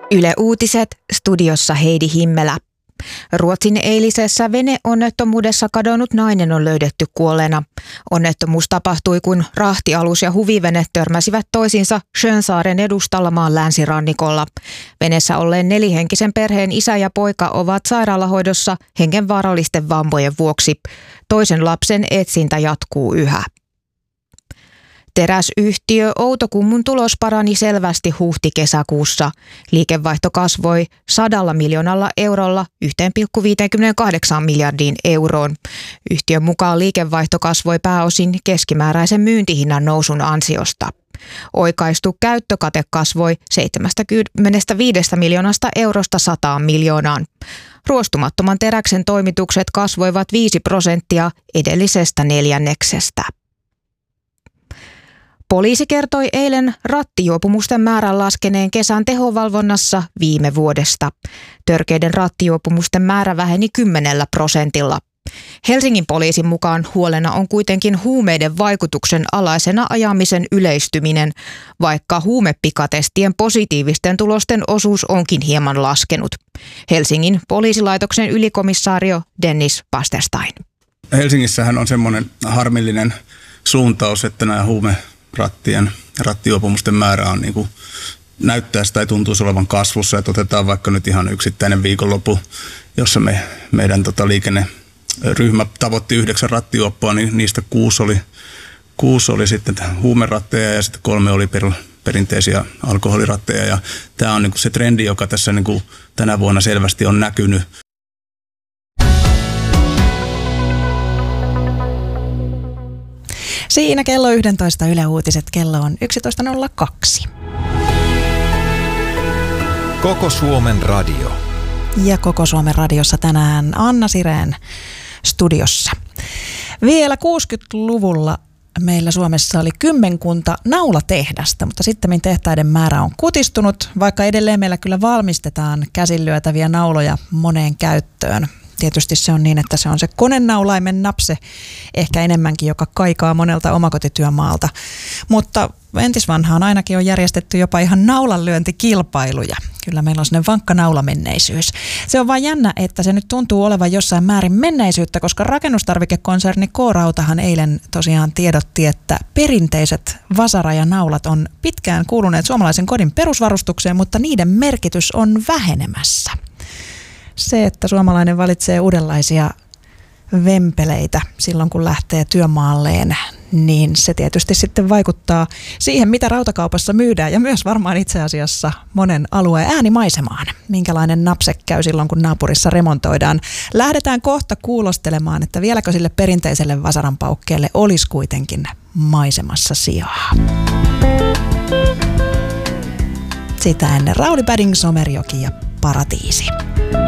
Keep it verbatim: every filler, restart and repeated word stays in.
Yle Uutiset, studiossa Heidi Himmelä. Ruotsin eilisessä veneonnettomuudessa kadonnut nainen on löydetty kuolleena. Onnettomuus tapahtui, kun rahtialus ja huvivene törmäsivät toisiinsa Schönsaaren edustalla maan länsirannikolla. Veneessä olleen nelihenkisen perheen isä ja poika ovat sairaalahoidossa hengenvaarallisten vammojen vuoksi. Toisen lapsen etsintä jatkuu yhä. Teräsyhtiö Outokummun tulos parani selvästi huhti-kesäkuussa. Liikevaihto kasvoi sadalla miljoonalla eurolla yksi pilkku viisikymmentäkahdeksan miljardiin euroon. Yhtiön mukaan liikevaihto kasvoi pääosin keskimääräisen myyntihinnan nousun ansiosta. Oikaistu käyttökate kasvoi seitsemänkymmentäviisi miljoonasta eurosta sataan miljoonaan. Ruostumattoman teräksen toimitukset kasvoivat viisi prosenttia edellisestä neljänneksestä. Poliisi kertoi eilen rattijuopumusten määrän laskeneen kesän tehovalvonnassa viime vuodesta. Törkeiden rattijuopumusten määrä väheni kymmenellä prosentilla. Helsingin poliisin mukaan huolena on kuitenkin huumeiden vaikutuksen alaisena ajamisen yleistyminen, vaikka huumepikatestien positiivisten tulosten osuus onkin hieman laskenut. Helsingin poliisilaitoksen ylikomissaario Dennis Pasterstein. Helsingissähän on semmoinen harmillinen suuntaus, että nämä huume Rattien, rattijuopumusten määrä on niin kuin näyttäisi tai tuntuisi olevan kasvussa. Että otetaan vaikka nyt ihan yksittäinen viikonloppu, jossa me, meidän tota, liikenneryhmä tavoitti yhdeksän rattijuoppoa, niin niistä kuusi oli, kuusi oli sitten huumeratteja ja sitten kolme oli per, perinteisiä alkoholiratteja. Ja tämä on niin kuin se trendi, joka tässä niin kuin tänä vuonna selvästi on näkynyt. Siinä kello yksitoista Yle Uutiset, kello on yksitoista nolla kaksi. Koko Suomen radio. Ja Koko Suomen radiossa tänään Anna Sireen studiossa. Vielä kuusikymmentäluvulla meillä Suomessa oli kymmenkunta naulatehdasta, mutta sitten tehtaiden määrä on kutistunut, vaikka edelleen meillä kyllä valmistetaan käsinlyötäviä nauloja moneen käyttöön. Tietysti se on niin, että se on se konenaulaimen napse ehkä enemmänkin, joka kaikaa monelta omakotityömaalta. Mutta entisvanhaan ainakin on järjestetty jopa ihan naulanlyöntikilpailuja. Kyllä meillä on sellainen vankka naulamenneisyys. Se on vaan jännä, että se nyt tuntuu olevan jossain määrin menneisyyttä, koska rakennustarvikekonserni K-Rautahan eilen tosiaan tiedotti, että perinteiset vasara ja naulat on pitkään kuuluneet suomalaisen kodin perusvarustukseen, mutta niiden merkitys on vähenemässä. Se, että suomalainen valitsee uudenlaisia vempeleitä silloin, kun lähtee työmaalleen, niin se tietysti sitten vaikuttaa siihen, mitä rautakaupassa myydään ja myös varmaan itse asiassa monen alueen äänimaisemaan. Minkälainen napse käy silloin, kun naapurissa remontoidaan. Lähdetään kohta kuulostelemaan, että vieläkö sille perinteiselle vasaranpaukkeelle olisi kuitenkin maisemassa sijaa. Sitä ennen Rauli Padding, Somerjoki ja Paratiisi.